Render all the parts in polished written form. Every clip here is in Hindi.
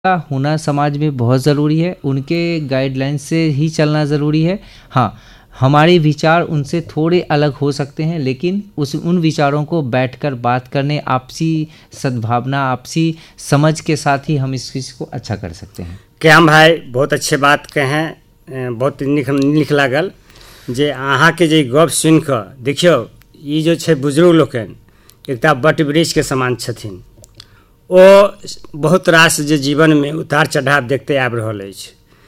का होना समाज में बहुत ज़रूरी है, उनके गाइडलाइन से ही चलना ज़रूरी है। हाँ, हमारे विचार उनसे थोड़े अलग हो सकते हैं, लेकिन उन विचारों को बैठकर बात करने, आपसी सद्भावना, आपसी समझ के साथ ही हम इस चीज़ को अच्छा कर सकते हैं। श्याम भाई बहुत अच्छे बात कहें, बहुत नीक लागल जे अहाँके जे गप सुनि कऽ देखियौ, ई जो छै बुजुर्ग लोकनि एकटा बट वृक्ष के समान छथिन। ओ बहुत रास जे जीवन में उतार चढ़ाव देखते आबि रहल अछि,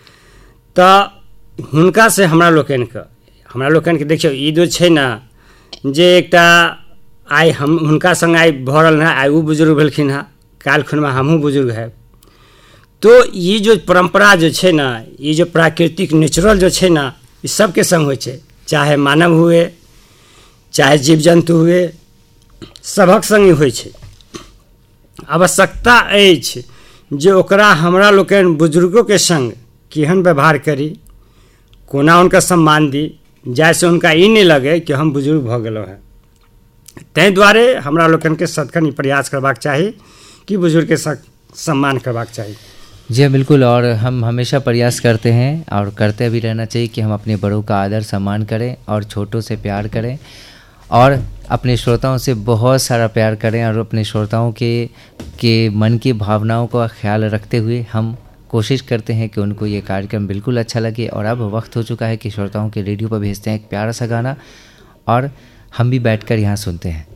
तऽ हुनका से हमरा लोकनि के देखियौ, ई जो छै ना जे एकटा आइ हम हुनका संग आइ भऽ रहल है, आइ ओ बुजुर्ग भेलखिन हँ, काल्हि खुनमा हमहूँ बुजुर्ग है। तो ये जो परंपरा जो छै ना, ये जो प्राकृतिक नेचुरल जो छै ना, ई सबके संग होइ छै, चाहे मानव हुए चाहे जीव जंतु हुए, सबक संग होइ छै। आवश्यकता अछि जे ओकरा हमरा लोकनि बुजुर्गों के संग केहन व्यवहार करी, कोना उनका सम्मान दी, जाहिसँ हुनका ई नहि लगे कि हम बुजुर्ग भऽ गेलहुँ हैं। ताहि दुआरे हमरा लोकनि के सदखन ई प्रयास करबाक चाही कि बुजुर्ग के सम्मान करबाक चाही। जी बिल्कुल, और हम हमेशा प्रयास करते हैं और करते भी रहना चाहिए कि हम अपने बड़ों का आदर सम्मान करें और छोटों से प्यार करें और अपने श्रोताओं से बहुत सारा प्यार करें, और अपने श्रोताओं के मन की भावनाओं का ख्याल रखते हुए हम कोशिश करते हैं कि उनको ये कार्यक्रम बिल्कुल अच्छा लगे। और अब वक्त हो चुका है कि श्रोताओं के रेडियो पर भेजते हैं एक प्यारा सा गाना, और हम भी बैठकर यहाँ सुनते हैं।